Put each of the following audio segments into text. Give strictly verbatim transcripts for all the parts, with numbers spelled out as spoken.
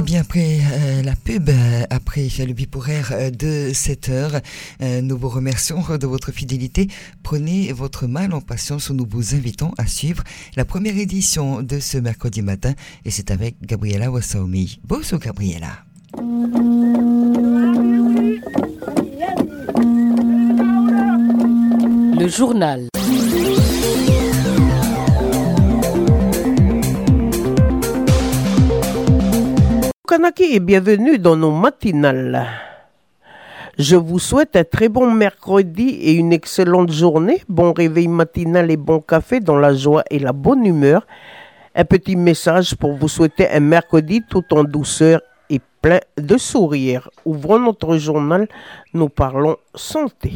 Bien après euh, la pub, euh, après le bip horaire euh, de sept heures, euh, nous vous remercions de votre fidélité. Prenez votre mal en patience, nous vous invitons à suivre la première édition de ce mercredi matin et c'est avec Gabriela Wassaomi. Bonsoir Gabriela. Le journal. Kanaki et bienvenue dans nos matinales. Je vous souhaite un très bon mercredi et une excellente journée. Bon réveil matinal et bon café dans la joie et la bonne humeur. Un petit message pour vous souhaiter un mercredi tout en douceur et plein de sourires. Ouvrons notre journal, nous parlons santé.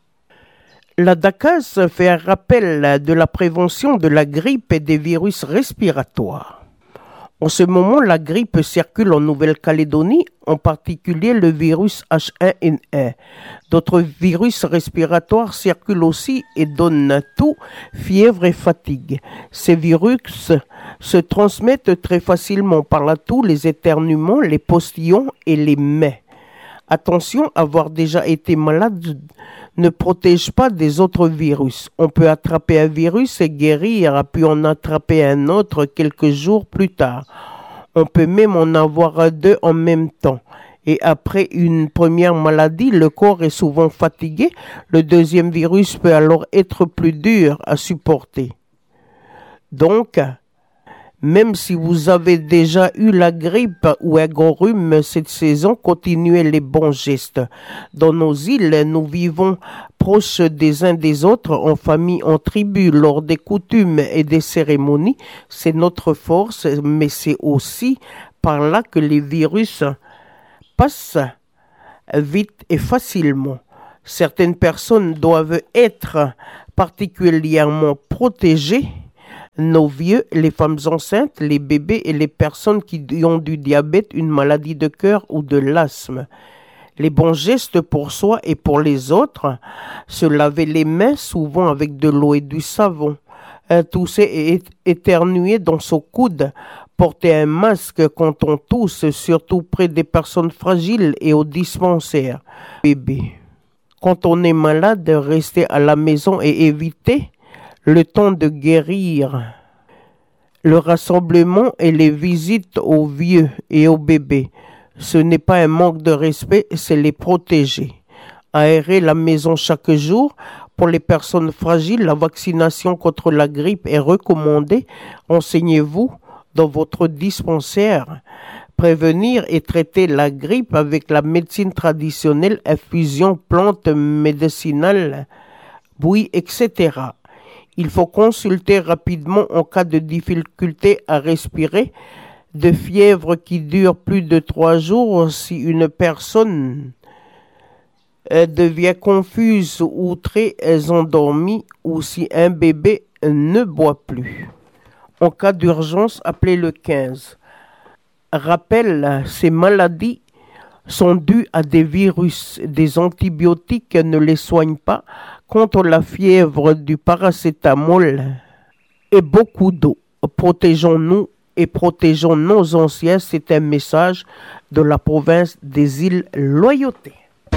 La D A C A S fait un rappel de la prévention de la grippe et des virus respiratoires. En ce moment, la grippe circule en Nouvelle-Calédonie, en particulier le virus H un N un. D'autres virus respiratoires circulent aussi et donnent toux, fièvre et fatigue. Ces virus se transmettent très facilement par la toux, les éternuements, les postillons et les mets. Attention, avoir déjà été malade ne protège pas des autres virus. On peut attraper un virus et guérir, puis en attraper un autre quelques jours plus tard. On peut même en avoir deux en même temps. Et après une première maladie, le corps est souvent fatigué. Le deuxième virus peut alors être plus dur à supporter. Donc, même si vous avez déjà eu la grippe ou un gros rhume cette saison, continuez les bons gestes. Dans nos îles, nous vivons proches des uns des autres, en famille, en tribu, lors des coutumes et des cérémonies. C'est notre force, mais c'est aussi par là que les virus passent vite et facilement. Certaines personnes doivent être particulièrement protégées. Nos vieux, les femmes enceintes, les bébés et les personnes qui ont du diabète, une maladie de cœur ou de l'asthme. Les bons gestes pour soi et pour les autres, se laver les mains souvent avec de l'eau et du savon, tousser et éternuer dans son coude, porter un masque quand on tousse, surtout près des personnes fragiles et au dispensaire. Bébé. Quand on est malade, rester à la maison et éviter le temps de guérir, le rassemblement et les visites aux vieux et aux bébés. Ce n'est pas un manque de respect, c'est les protéger. Aérer la maison chaque jour. Pour les personnes fragiles, la vaccination contre la grippe est recommandée. Renseignez-vous dans votre dispensaire. Prévenir et traiter la grippe avec la médecine traditionnelle, infusion, plantes médicinales, bouillie, et cetera. Il faut consulter rapidement en cas de difficulté à respirer, de fièvre qui dure plus de trois jours, si une personne devient confuse ou très endormie ou si un bébé ne boit plus. En cas d'urgence, appelez le quinze. Rappel, ces maladies sont dues à des virus. Des antibiotiques ne les soignent pas. Contre la fièvre, du paracétamol et beaucoup d'eau. Protégeons-nous et protégeons nos anciens. C'est un message de la province des îles Loyauté.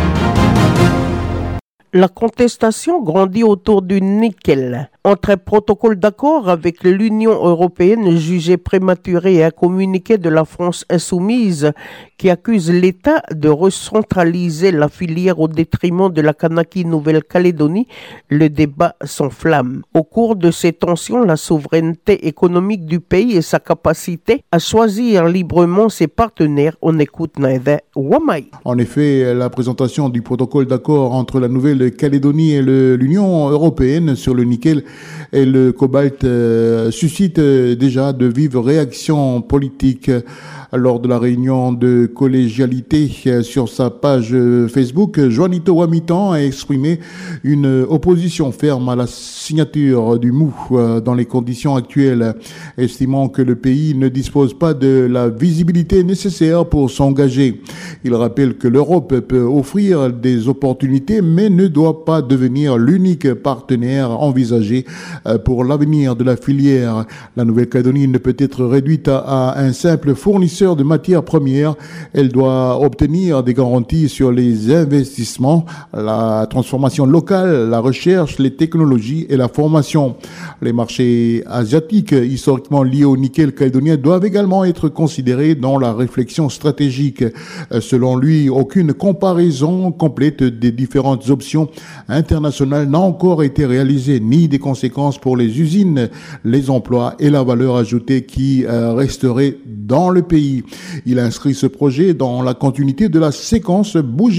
La contestation grandit autour du nickel. Entre un protocole d'accord avec l'Union européenne jugé prématuré et un communiqué de la France insoumise qui accuse l'État de recentraliser la filière au détriment de la Kanaki Nouvelle-Calédonie, le débat s'enflamme. Au cours de ces tensions, la souveraineté économique du pays et sa capacité à choisir librement ses partenaires, on écoute Naïda Wamai. En effet, la présentation du protocole d'accord entre la Nouvelle-Calédonie et le, l'Union européenne sur le nickel et le cobalt euh, suscite euh, déjà de vives réactions politiques. Lors de la réunion de collégialité euh, sur sa page euh, Facebook, Juanito Wamitan a exprimé une opposition ferme à la signature du M O U euh, dans les conditions actuelles, estimant que le pays ne dispose pas de la visibilité nécessaire pour s'engager. Il rappelle que l'Europe peut offrir des opportunités, mais ne doit pas devenir l'unique partenaire envisagé pour l'avenir de la filière. La Nouvelle-Calédonie ne peut être réduite à un simple fournisseur fournisseur de matières premières. Elle doit obtenir des garanties sur les investissements, la transformation locale, la recherche, les technologies et la formation. Les marchés asiatiques historiquement liés au nickel calédonien doivent également être considérés dans la réflexion stratégique. Selon lui, aucune comparaison complète des différentes options internationales n'a encore été réalisée, ni des conséquences pour les usines, les emplois et la valeur ajoutée qui euh, resterait dans le pays. Il inscrit ce projet dans la continuité de la séquence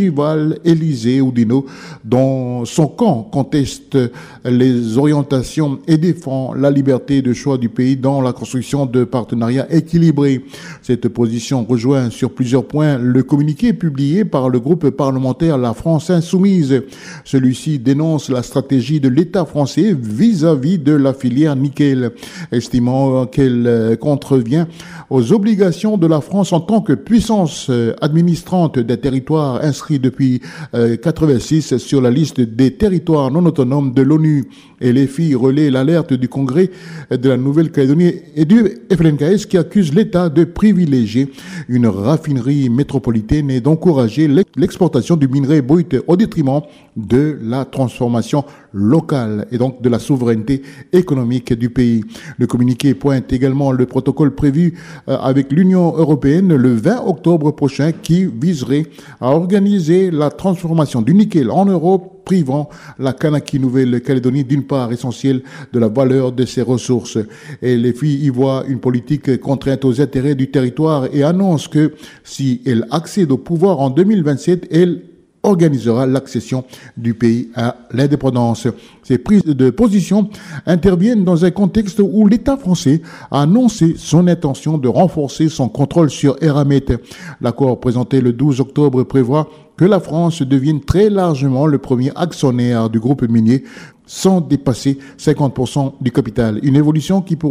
Bougival-Élysée-Oudinot, dont son camp conteste les orientations et défend la liberté de choix du pays dans la construction de partenariats équilibrés. Cette position rejoint sur plusieurs points le communiqué publié par le groupe parlementaire La France Insoumise. Celui-ci dénonce la stratégie de l'État français vis-à-vis de la filière nickel, estimant qu'elle contrevient aux obligations de la France en tant que puissance administrante des territoires inscrits depuis euh, quatre-vingt-six sur la liste des territoires non autonomes de l'ONU. Et les filles relaient l'alerte du Congrès de la Nouvelle-Calédonie et du F L N K S qui accuse l'État de privilégier une raffinerie métropolitaine et d'encourager l'exportation du minerai brut au détriment de la transformation locale et donc de la souveraineté économique du pays. Le communiqué pointe également le protocole prévu avec l'Union européenne le vingt octobre prochain qui viserait à organiser la transformation du nickel en Europe, privant la Kanaki Nouvelle-Calédonie d'une part essentielle de la valeur de ses ressources. Et les filles y voient une politique contrainte aux intérêts du territoire et annoncent que si elle accède au pouvoir en deux mille vingt-sept, elle organisera l'accession du pays à l'indépendance. Ces prises de position interviennent dans un contexte où l'État français a annoncé son intention de renforcer son contrôle sur Eramet. L'accord présenté le douze octobre prévoit que la France devienne très largement le premier actionnaire du groupe minier sans dépasser cinquante pour cent du capital. Une évolution qui pourrait